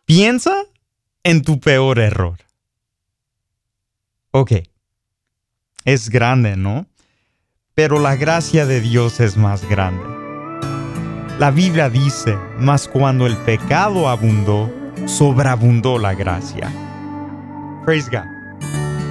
Piensa en tu peor error. Ok, es grande, ¿no? Pero la gracia de Dios es más grande. La Biblia dice, mas cuando el pecado abundó, sobreabundó la gracia. Praise God.